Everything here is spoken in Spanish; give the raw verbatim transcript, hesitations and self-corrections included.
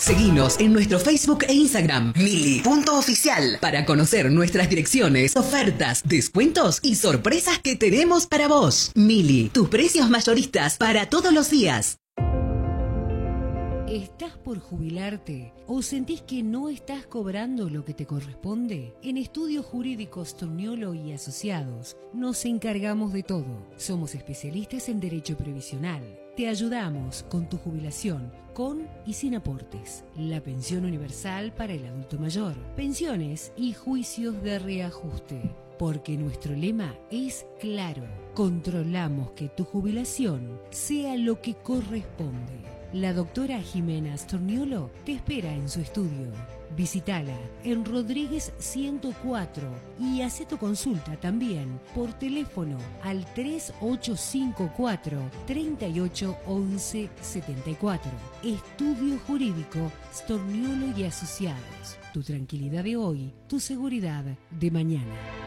Seguinos en nuestro Facebook e Instagram, mili punto oficial, para conocer nuestras direcciones, ofertas, descuentos y sorpresas que tenemos para vos. Mili, tus precios mayoristas para todos los días. ¿Estás por jubilarte o sentís que no estás cobrando lo que te corresponde? En Estudios Jurídicos Torniolo y Asociados nos encargamos de todo. Somos especialistas en derecho previsional. Te ayudamos con tu jubilación, con y sin aportes. La pensión universal para el adulto mayor. Pensiones y juicios de reajuste. Porque nuestro lema es claro. Controlamos que tu jubilación sea lo que corresponde. La doctora Jimena Storniolo te espera en su estudio. Visítala en Rodríguez ciento cuatro y haz tu consulta también por teléfono al tres ocho cinco cuatro, tres ocho once setenta y cuatro. Estudio Jurídico Storniolo y Asociados. Tu tranquilidad de hoy, tu seguridad de mañana.